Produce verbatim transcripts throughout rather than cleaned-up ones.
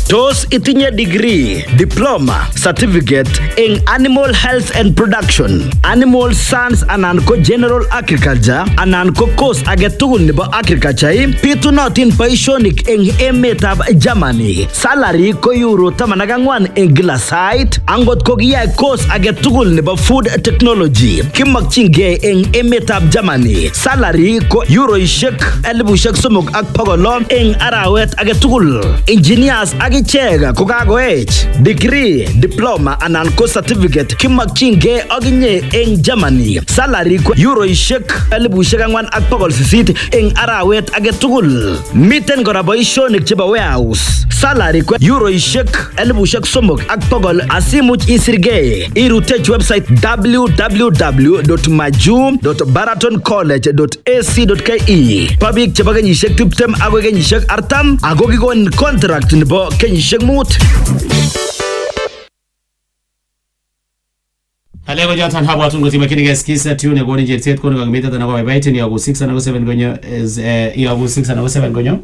Tos itinye degree, diploma, certificate in animal health and production, animal science anan ko general agriculture anan ko course age tugul nebo agriculture, pitunotin boisionik eng emetab Germany. Salary ko euro taman ak ang'wan eng kila sait. Angot ko kiyai course age tugul nebo food technology, kimakchingei eng emetab Germany. Salary ko euroishek elibushek somok ak pokol eng arawet age tugul. Engineers ak ichek ko kagoech degree, diploma anan ko certificate kimakchingei aginye eng Germany. Salary ko euroishek elibushek ang'wan ak pokol sisit eng arawet age tugul. Miten kora boisionik chebo warehouse. Salary ko euroishek elibushek somok ak pokol. Asimuch isirgei, irutech website w w w dot maju dot baraton college dot a c dot k e. Pabik chebo kenyishek tiptem agoi kenyishek artam ako kikon contract nebo kenyishek mut. Alego jatan haba tungo timakini gaskisa tune goni jetset kono gangmeta tana kwa baiti ni yago six and seven gonyo is uh yago six and seven gonyo.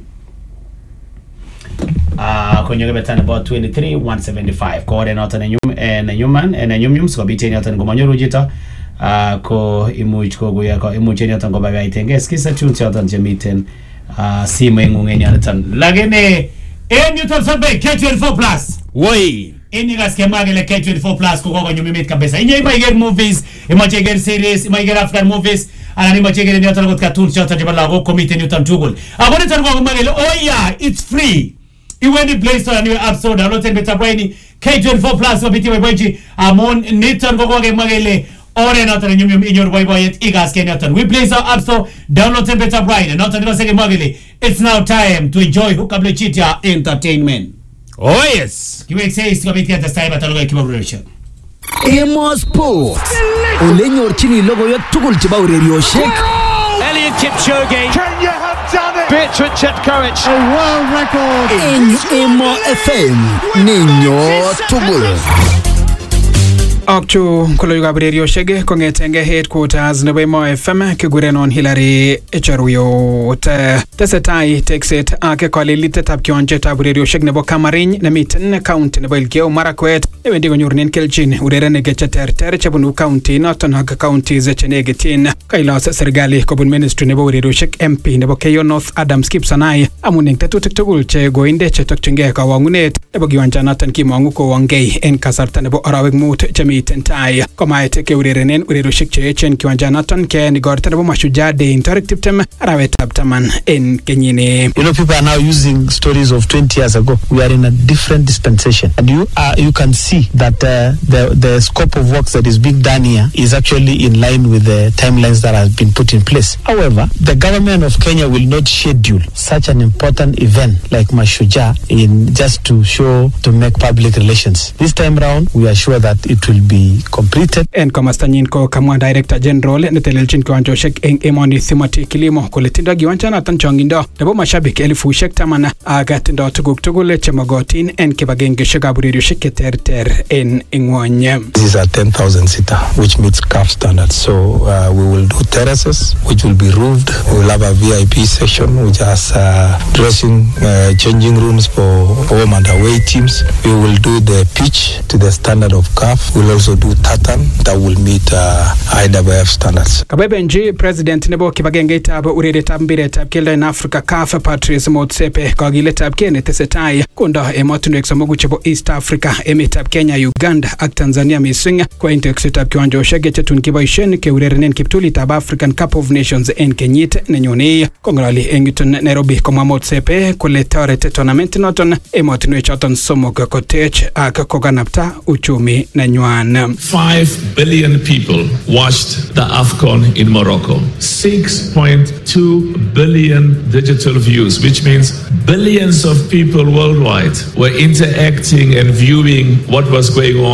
Ah konyo gebetana about twenty-three one seventy-five ko ore nota na nyum eh na nyuman eh na nyumyum so biteni atan gomanyo rujita ah ko imuch ko goya ko imuch ni atan go baiti gaskisa tune atan jemiten ah simo ngungeni atan lagene en Newton Sunday K twenty-four plus woi ini gaskema gele K twenty-four plus ko go nyumimit kabisa inye imager movies imager series imager African movies ana ni macheger ni atan got cartoons chota jabala go committee Newton Tugul abone tan go magele oh yeah it's free. Iweni Play Store and App Store download and beta brainy K twenty-four plus wabiti wabiji amon niton gogoge magele ore notan nyumyum inyor boyboyet igas kenatan we Play Store App Store download and beta brainy notan gosege magele. It's now time to enjoy Hukable Chitia entertainment. Oh yes Kiwek says kabiti at the time at aloga kibabrusha Emo Sports ole nyorchini logoiwek tugul chebo urerioshek. Elliot Kipchoge, Can you have done it? Bertrand Chetkovic, A world record. En Emo F M ninyo tugul. Akchu koloy gabriel shege kongetenge headquarters nebo Emo F M kigurenon Hillary Cheruyot. Tesetai tekset ake kolelitetab kionjetab urerioshek nebo Kamarin nemiten county nebo Elgeyo Marakwet newendi konyorunen kelchin urerenik cheterter chebunu county noton ak counties chenegitin. Kailos serikali kobun ministry nebo urerioshek M P nebo Keyo North Adams Kipsanai amun eng tetutik tugul che goinde chetokchingei kawangunet nebo kiwanjanoton kimongu kowangei en kasarta nebo arawek mut chemi tentai komait ke urerenen urerioshek che echen kiwanjanoton ke igorta nebo Mashujaa Day in tarik tiptem arawetab taman en kenyini. You know, people are now using stories of twenty years ago. We are in a different dispensation, and you uh, you can see that uh, the the scope of work that is being done here is actually in line with the timelines that have been put in place. However, the government of Kenya will not schedule such an important event like Mashujaa in just to show to make public relations. This time round, we are sure that it will be completed. En komastanyin ko kamwa Director General netelelchin kiwanjoshek eng emoni Timothy Kilimo kole tindo kiwanjanoton chongindo nebo mashabik elifushek taman ak tindo tuguk tugul chemogotin en kibagengeshekab urerioshek cheterter en ingwony. This is a ten thousand seater which meets C A F standards. So uh, we will do terraces which will be roofed. We will have a V I P section which has uh, dressing, uh, changing rooms for home and away teams. We will do the pitch to the standard of C A F. We will also do tartan that will meet uh, I W F standards. Kabebenji President nebo kibagengeitab urerietab mpiretab keldo en Africa C A F Patrice Motsepe kagiletab kei netesetai kondo emotinwek somogu chebo East Africa emetab Kenya, Uganda ak Tanzania mising ko en teksetab kiwanjoshek chetun kiboishen keurerenen kiptulitab African Cup of Nations en kenyit nenyone. Kongololi eng yuton Nairobi komwa Motsepe kole toreti tournament noton emotinwek choton somok kotech ak koganapta uchumi nenywan. Five billion people watched the AFCON in Morocco. six point two billion digital views, which means billions of people worldwide were interacting and viewing what was going on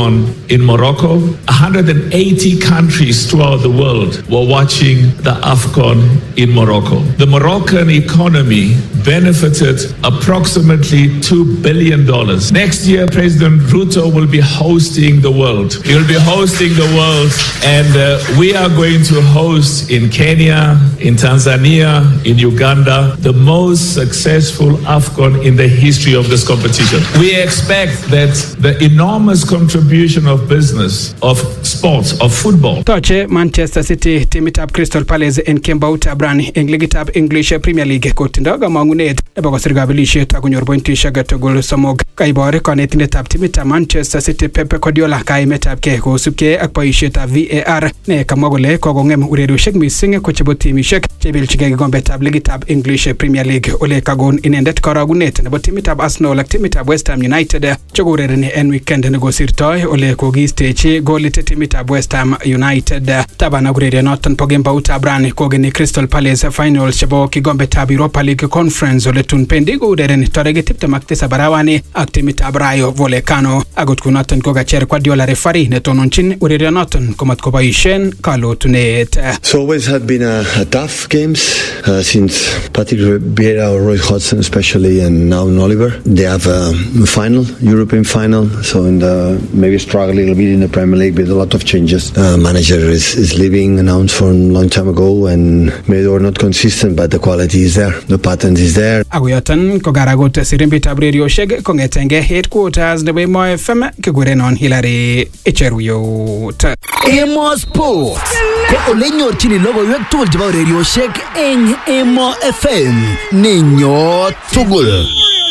in Morocco. one hundred eighty countries throughout the world were watching the AFCON in Morocco. The Moroccan economy benefited approximately two billion dollars. Next year, President Ruto will be hosting the world. He will be hosting the world, and uh, we are going to host in Kenya, in Tanzania, in Uganda, the most successful AFCON in the history of this competition. We expect that the enormous contribution of business, of sports, of football. Toche Manchester City timitab Crystal Palace en kembaut abran eng ligitab English Premier League kotindo kamangunet nebo kosir kabelishet akonyor pointishek tugul somok. Kaibor konetindetab timitab Manchester City Pep Guardiola kaimetab ke kosubke ak boisietab V A R ne kamwa kole kokongem urerioshek mising ko chebo timishek chebelchige kikombetab ligitab English Premier League ole kagon inendet karagunet nebo timitab Arsenal ak timitab West Ham United chokurereni en weekend negosirtoi ole kogiistechi golit timitab West Ham United. Tabana urerionoton po kembautab rani kogeni Crystal Palace finals chebo kikombetab Europa League Conference ole tun pendi kourereni tarehe tiptem ak tisab arawani ak timitab Rayo Vallecano. Agot kunoton kokacher Guardiola referee netononchin urerionoton komat koboishen kalotunet. So always had been a, a tough games uh, since Patrick Vieira or Roy Hodgson especially, and now Oliver. They have a final, European final, so in the maybe struggling a little bit in the Premier League with a lot of changes. Uh, manager is, is leaving, announced from a long time ago, and maybe they were not consistent, but the quality is there, the pattern is there. Aguyotan kogaragot sirimbitab radioshek kongetenge headquarters nebo Emo F M kigurenon Hilary Echeruyot. Emo Sports ko ole nyorchini logoiwek tugul chebo radioshek eng Emo F M ninyo tugul.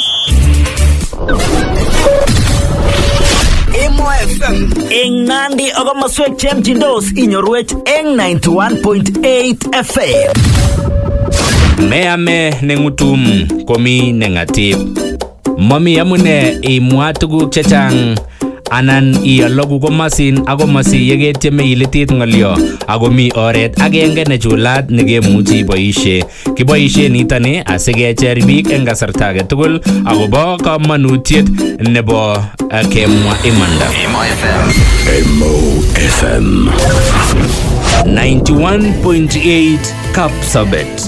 Emo F M eng Nandi ak komoswek chemchindos inyorwech eng ninety-one point eight F M. Meame nengutum komi nengatib. Mami amune imwa tuguk chechang anan iyologu komasin ako masi yeketieme ilitit ngolyo ako mi oret agenge nechulat nekemuchi boishe. Kiboishe nitoni asikecher biik eng kasarta age tugul akobo kamanutiet nebo kemwa imanda. Emo F M ninety-one point eight Kapsabet.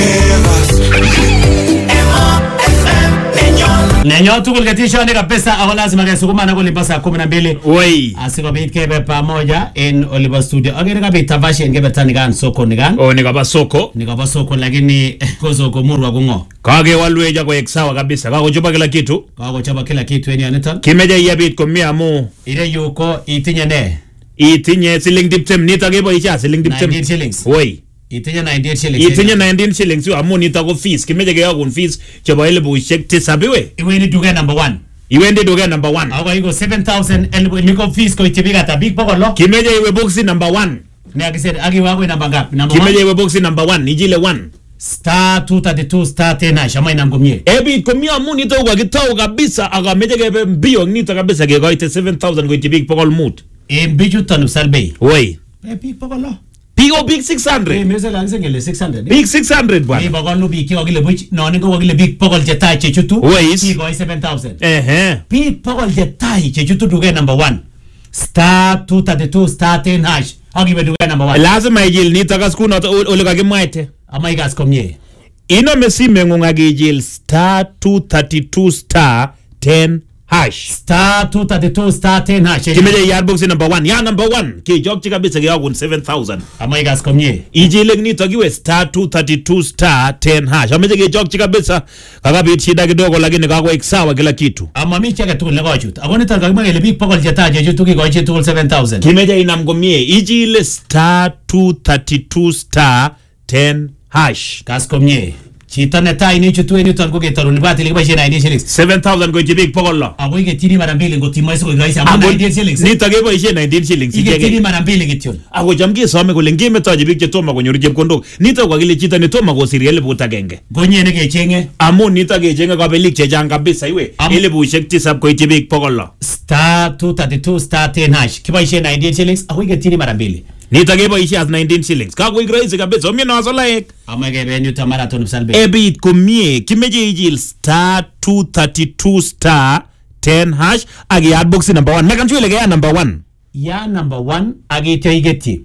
Nenyo tugul ketishone kabisa ako lazima kesukumana kulipa saa kumi na mbili. Oi. Asikobit kebe pamoja en Oliver Studio. Agere kabita fashion kebe tanigan soko nigan. Oh, nikaba soko. Nikaba soko lakini ko soko murwa kungo. Kage walweja kwa eksawa kabisa. Kakochoba kila kitu. Kakochoba kila kitu eni anitan. Kimeja yabit komia mu. Ile yuko itinye ne. Itinye siling diptem nita kebo isha siling diptem. nineteen shillings. Oi. Itinye nineteen shillings. Itinye nineteen shillings yu amu nita ko fees. Kimeja kaya kun fees chaba ile buishek tisabiwe. Iwe ni duge number one. Iwe ndi duge number one. Ako iko seven thousand elbo niko fees ko itibiga ta big pokolo. Kimeja iwe boxi number one. Ne akisema agi wako number ngapi? Number Kimeja iwe boxi number one. Nijile one. Star two thirty-two star ten na shama inamgomie. Ebi komia mu nita uka kitao kabisa aga meja kebe mbio nita kabisa kego ite seven thousand ko itibig pokol mood. E mbiju tanu salbe. Oi. E big pokolo. P O Big six hundred. E mese la ngele six hundred. Big six hundred bwana. E pokol no big wagile buch no ni ko wagile big pokol jetai chechutu. Wais. P go seven thousand. Eh eh. Big pokol jetai chechutu duge number one. Star two thirty-two star ten hash. Agi be duge number one. Lazima ijil nita kaskuna ole kakimwaite. Ama igas komye. Ino mesime ngungagijil star two thirty-two star ten hash. Star two thirty-two star ten hash. Kimeje yard box number one. Ya number one. Ki jog chika bisa ki agun seven thousand. Ama igas komye. Ijile nita kiwe star two thirty-two star ten hash. Ameje ki jog chika bisa kakabit shida kidogo lakini kakwa iksawa kila kitu. Ama mi chaka tukul nego chut. Agoni tar kakima ile big pokol jeta je chutu ki go chitu seven thousand. Kimeje inamgomie. Ijile star two thirty-two star ten hash. Kas komye. Chita neta ini chutu eni utan kuke taruni bati likiba she nineteen shillings. seven thousand ko itibig pokolo. Ako ike tini marambili ngo timo isi ko igaisi ama nineteen shillings. Nita kebo ishe nineteen shillings. Ike tini marambili kityon. Ako jamgi some kule ngime taji big chetoma kwenye chepkondok. Nita kwa kile chita nitoma kwa siriele puta genge. Gonye nege chenge. Amu nita ke chenge kwa pelik chejang kabisa iwe. Ile bushek tisab ko itibig pokolo. Star two thirty-two star ten hash. Kiba ishe nineteen shillings. Ako ike tini marambili. Nita kebo ishe as nineteen shillings. Kako igraisi kabisa. Omye na wasola ek. Ama ike benyu tamaraton salbe. Ebit kumye. Kimeje ijil star two thirty-two star ten hash. Agi ad boxi number one. Mekan chwele kaya number one. ya number one agityo igeti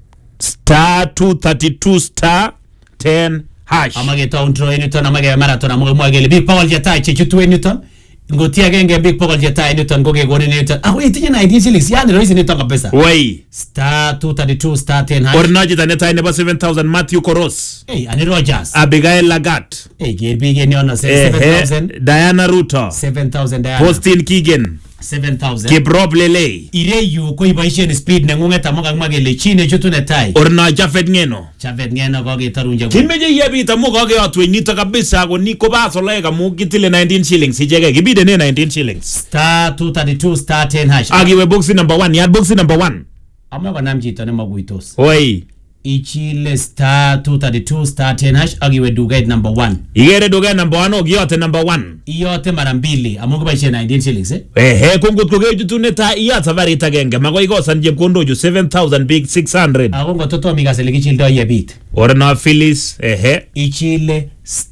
star two thirty-two star ten hash amage intro enuton amage marathon amage mwagele big power jeta chechutu enuton ngoti agenge big power jeta enuton goge gone enuton aho itinye nineteen shillings yani roisi enuton kabisa way star two thirty-two star ten hash ornaji taneta ine ba seven thousand Matthew Koros hey ani Rogers Abigail Lagat hey gerbi geni ona seven thousand Diana Ruto seven thousand Diana Postin Kigen seven thousand Kiprop Lele ireyu ko iboisien speed nengunget amaka magele chine chutu netai orna Jafet Ngeno Jafet Ngeno goge tarunje kimeje yebita mu goge atwe nito kabisa ko ni ko baso lega mu kitile nineteen shillings ijege kibide ne nineteen shillings star two thirty-two star ten hash agiwe box number one yard box number one amaka namjito ne maguitos oi ichile star two thirty-two star ten hash agiwe duget number one igere duget number one ogiyote number one iyote mara mbili amuko baishe nineteen shillings eh ehe kongot ko geju tuneta iya safari tagenge magoi go san jepkondo ju seven thousand big six hundred agongo toto migasele kichildo yebit orna Phyllis ehe ichile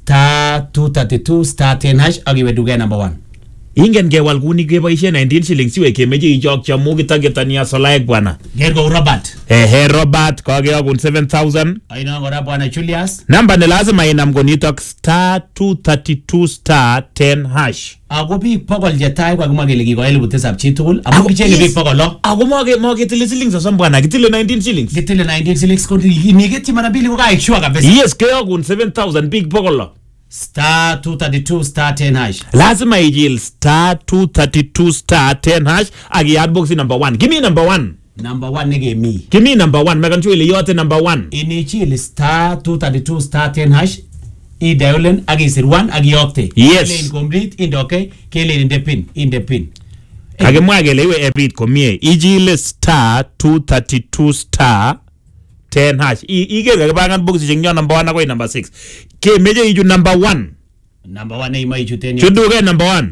star two thirty-two star ten hash agiwe duget number one ingen gewal kuni keboishe nineteen shillings iwe kemeje ichok chamu kitagetania solaek bwana gergo Robert ehe Robert kage akun seven thousand aina ngora bwana Julius namba ne lazima inam gonitok star two thirty-two star ten hash ago big pokol jetai kwa kumagele kiko elibu tisap chitugul amu kichenge big pokol lo ago moge moge tile shillings asam bwana kitile nineteen shillings kitile nineteen shillings ko nigeti mara mbili ko kai shua kabisa yes ke akun seven thousand big pokol lo star two thirty-two star ten hash lazima ijil star two thirty-two star ten hash agi ad box number one give me number one number one nige me give me number one megan chwele yote number one inichil star two thirty-two star ten hash i dialen agi sir one agi okte yes kele incomplete inde okay kele inde pin inde pin age mwagele iwe ebit komie ijil star two thirty-two star ten hash ige ga bangan box jingyo number one ko number six ke meje iju number one number one nei mai chuten chudu ga number one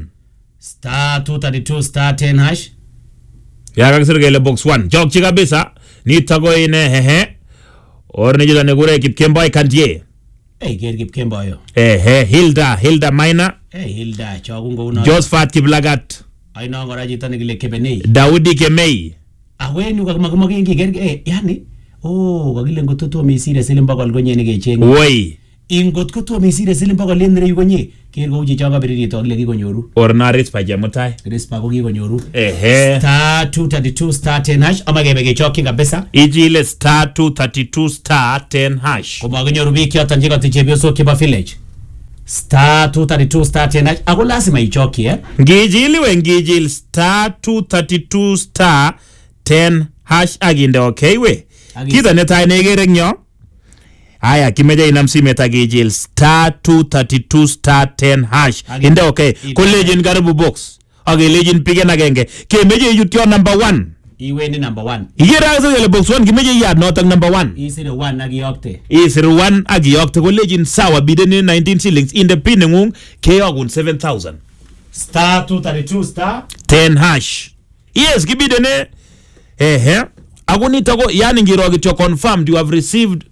star two thirty-two star ten hash ya ga sirgele box one jok chiga bisa ni tago ine hehe or ne jida ne gure Kipkemboi Kandie eh ger Kipkemboi yo ehe Hilda Hilda Maina eh Hilda chogungo una Josephat Kiblagat aina ngora jita ne gile Kebenei Daudi Kemei aweni kwa kuma kingi ger eh yani oh kagile ngototo misire silim bakol gonye ne gecheng woi ingot ko to misire silim bakol lenre yugonye ker go uji changa biriri to le kikonyoru orna rispa jamutai rispa ko kikonyoru ehe star two thirty-two star ten hash amagebe gechoki kabisa ijile star two thirty-two star ten hash kuma gonyoru biki yotan jiga tichebioso kiba village star two thirty-two star ten hash ako lazima ichoki eh ngijili we ngijil star two thirty-two star ten hash aginde okay we kita netai negere ngyo aya kimeje inam simet agijil star two thirty-two star ten hash inde okay college karibu box age legend pigen agenge kemeje yutyo number one iwe ni number one igera zele box one kimeje yad notak number one isire one agiyokte isire one agiyokte college sawa bidene nineteen shillings inde pin ngung keyogun seven thousand star two thirty-two star ten hash yes kibidene ehe agunita go yani ngiro gityo confirmed you have received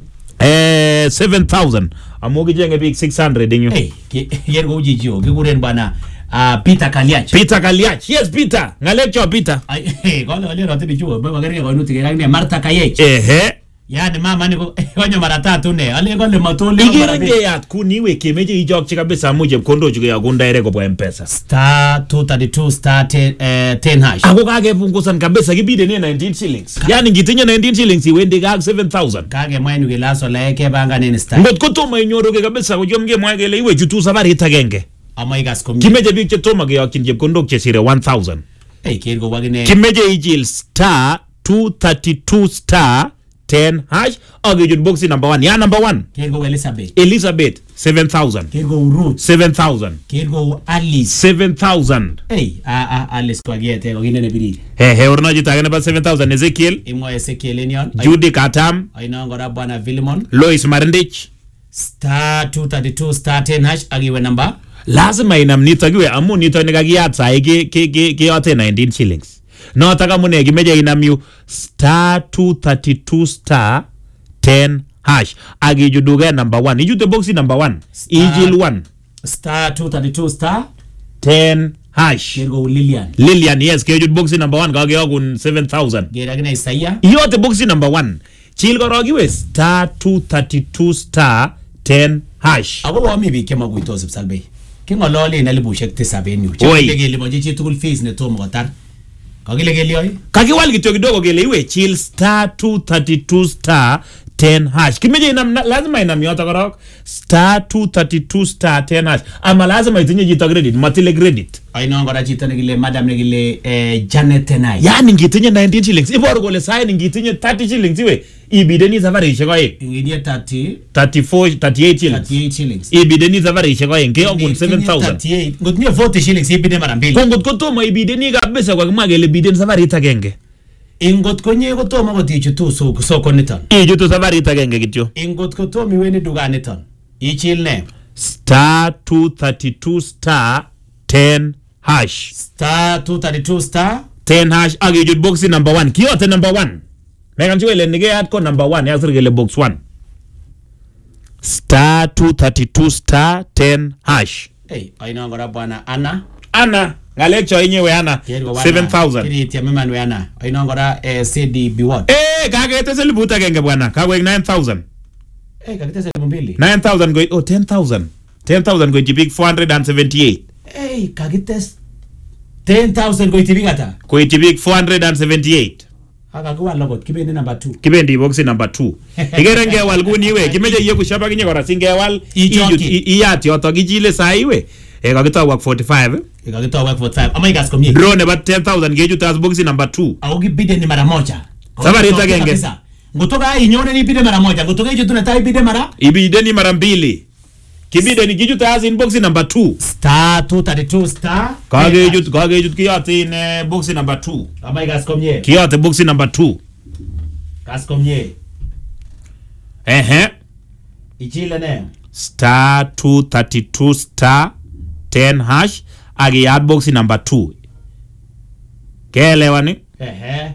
eh seven thousand amogi jenge big six hundred inyo hey yergo ujijio giguren bana uh, Peter Kaliach Peter Kaliach yes Peter ngalecho Peter hey gole gole rote bichuo baba gari ko nuti ngai Martha Kayech ehe yani mama ni konyo mara tatu ne ale gole matole igere ya kuniwe kemeje ijok chikabisa muje kondo chuke ya gunda ere kwa M-Pesa star two thirty-two star ten, uh, ten hash ako kage pungusan kabisa kibide ne nineteen shillings yani ngitinya nineteen shillings iwende kage seven thousand kage mwenu gelaso laeke banga nene star ngot kotoma inyoro ke kabisa kujomge mwagele iwe jutu safari itagenge ama igas komi kimeje big chetoma ge yakin jepkondok chesire one thousand hey kirgo wagine kimeje ijil star two thirty-two star ten hash agijun boxi number one ya number one kirgo Elizabeth Elizabeth seven thousand kirgo Ruth seven thousand kirgo Alice seven thousand hey a a Alice kwa giete ko gine ne biri he he orna jita gane ba seven thousand Ezekiel imo Ezekiel enion Judy Katam aina ngora bwana Vilmon Lois Marindich star two thirty-two star ten hash agiwe number lazima inamnita giwe amu nito nikagiyatsa ke ke ke ke yote nineteen shillings no taka mune kimeje inamyu star two thirty-two star ten hash agijuduga number one ijute boxi number one ijil one star two thirty-two star ten hash. Ker kou Lilian. Lilian, yes, kechut boxi number one kakeyokun seven thousand. Ker akine Isaiah. Yote boxi number one. Chil korok iwe star two thirty-two star ten hash. Ako wami biik chemakuitos Kipsalbei. King'ololen elibushek tisab en yu. Oi. Chekile keliponji chitugul fees netomo kotar. Kakile keliyoi. Kakiwal kityo kidogo kele iwe chill star two thirty-two star ten hash. Kimeje inam na- lazima inam yoto korok star two thirty-two star ten hash. Ama lazima itinye jito credit, matile credit. Ainon kora chito nekile madam nekile eh, Janet Tenai. Yani ngitinye nineteen shillings, iboru kole saini ngitinye thirty shillings iwe ibideni safarishek oeng. Ingitinye thirty, thirty-four, thirty-eight shillings. thirty-eight shillings. Ibideni safarishek oeng keyokun seven thousand. thirty-eight. Ngotinye forty shillings ibide mara mbili. Kongot kotomo ibideni kabisa kwa kimwa kele bideni safarit agenge. Ingot konye kotomo kotichutu soko soko niton. Ichutu safarit agenge kityo. Ingot kotomo iwendi dukaniton. Ichil ne? Star two thirty-two star ten hash. Star two thirty-two star ten hash akichut boxi number one. Kiyote number one. Mekan chukele nikeyat ko number one. Yaksir kele box one. Star two thirty-two star ten hash. Hey, ainon kora bwana Anna. Anna. Ngalek cho inyewe Anna. seven thousand. Kiri tiameman we Anna. Ainon kora eh, C D Biwot. Eh, kakete selibut agenge bwana. Kakwek nine thousand. Eh, kakitesa elfu mbili. nine thousand go oh ten thousand. ten thousand go itibik four hundred seventy-eight. Hey, kakites ten thousand ko itibik ata. Ko itibik four hundred seventy-eight. Akakuwal logot kibendi number two. Kibendi boxi number two. Igere ngewal kuni iwe kimeje iye kushaba kinye kora singewal Ichoki. iyat yoto kichile saa iwe. Eh kakitau wak forty-five. Eh, kakitau wak forty-five. Ama ikas komye. Draw nebo ten thousand kechut as boxi number two. Au kibide ni mara moja. Safarit Ngotoka agenge. kabisa. Ngotoka inyone ni bide mara moja. Ngotoka ichutu na tai bide mara. Ibideni mara mbili. Kibideni kichut as in boxi number two. Star two thirty-two star. Kakechut kakechut kiyote in eh, boxi number two. Ama ikas komye. Kiyote boxi number two. Kas komye. Ehe. Ichile ne. Star two thirty-two star ten hash akiyat boxi number two. Keelewani? Ehe.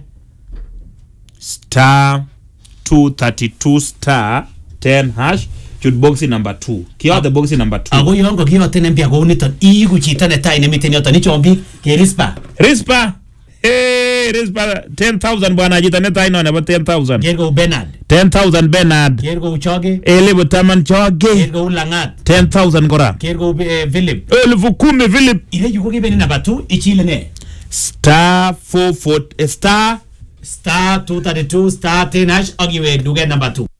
Star two thirty-two star ten hash chut boxi number two. Kiyote boxi number two. Ako yon ko kiyote nempia ko uniton. Iigu chito netai nemiten yoton. Icho biik kerispa. Rispa. Hey, Rispa ten thousand bwana jita netai no nebo ten thousand. Ker ko Bernard. ten thousand Bernard. Ker ko Choge. Elibu taman Ker choge. ko Langat. ten thousand kora. Ker ko eh, Philip. Elibu kumi Philip. Ile yuko kibendi number two. Ichile ne. Star four four eh, star Star two thirty-two star ten hash. Agiwe duge number two.